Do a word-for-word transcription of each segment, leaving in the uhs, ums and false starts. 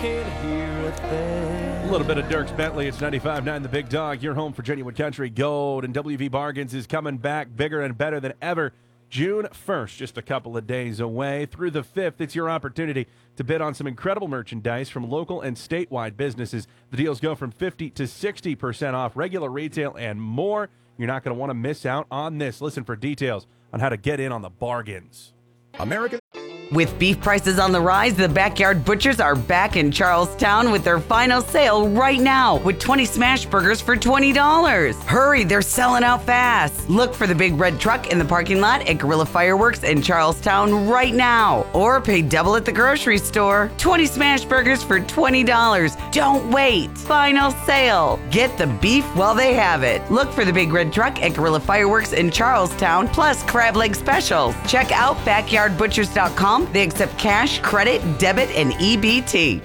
can't hear a thing. A little bit of Dierks Bentley. It's ninety-five point nine The Big Dog. Your home for Genuine Country Gold. And W V Bargains is coming back bigger and better than ever. June first, just a couple of days away. Through the fifth, it's your opportunity to bid on some incredible merchandise from local and statewide businesses. The deals go from fifty to sixty percent off regular retail and more. You're not going to want to miss out on this. Listen for details on how to get in on the bargains. America. With beef prices on the rise, the Backyard Butchers are back in Charlestown with their final sale right now with twenty smash burgers for twenty dollars. Hurry, they're selling out fast. Look for the big red truck in the parking lot at Guerrilla Fireworks in Charlestown right now. Or pay double at the grocery store. twenty smash burgers for twenty dollars. Don't wait. Final sale. Get the beef while they have it. Look for the big red truck at Guerrilla Fireworks in Charlestown, plus crab leg specials. Check out backyard butchers dot com. They accept cash, credit, debit, and E B T.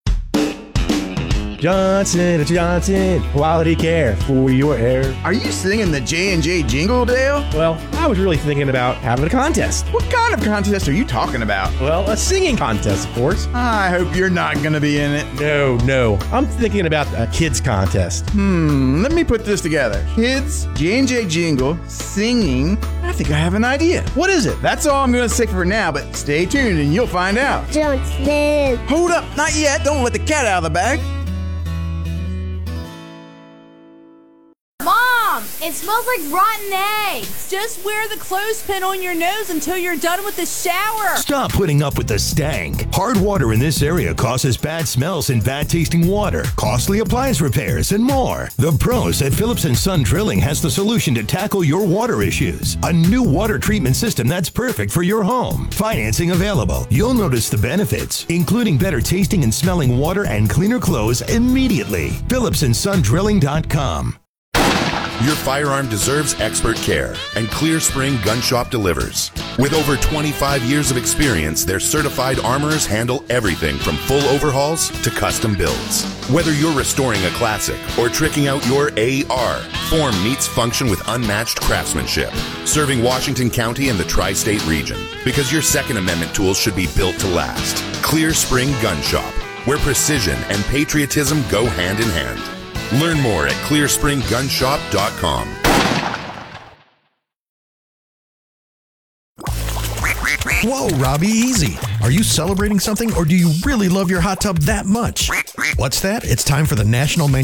Johnson and Johnson, quality care for your hair. Are you singing the J and J jingle, Dale? Well, I was really thinking about having a contest. What kind of contest are you talking about? Well, a singing contest, of course. I hope you're not going to be in it. No, no. I'm thinking about a kids contest. Hmm, let me put this together. Kids, J and J jingle, singing. I think I have an idea. What is it? That's all I'm going to say for now, but stay tuned and you'll find out. Johnson. Hold up, not yet. Don't let the cat out of the bag. Mom, it smells like rotten eggs. Just wear the clothespin on your nose until you're done with the shower. Stop putting up with the stank. Hard water in this area causes bad smells and bad tasting water, costly appliance repairs, and more. The pros at Phillips and Son Drilling has the solution to tackle your water issues. A new water treatment system that's perfect for your home. Financing available. You'll notice the benefits, including better tasting and smelling water and cleaner clothes immediately. Phillips and Son Drilling dot com. Your firearm deserves expert care, and Clear Spring Gun Shop delivers. With over twenty-five years of experience, their certified armorers handle everything from full overhauls to custom builds. Whether you're restoring a classic or tricking out your A R, form meets function with unmatched craftsmanship, serving Washington County and the tri-state region. Because your Second Amendment tools should be built to last. Clear Spring Gun Shop, where precision and patriotism go hand in hand. Learn more at clear spring gun shop dot com. Whoa, Robbie, easy. Are you celebrating something, or do you really love your hot tub that much? What's that? It's time for the National